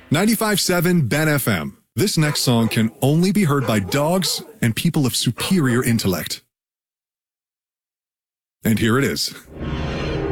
95.7 Ben FM. This next song can only be heard by dogs and people of superior intellect. And here it is.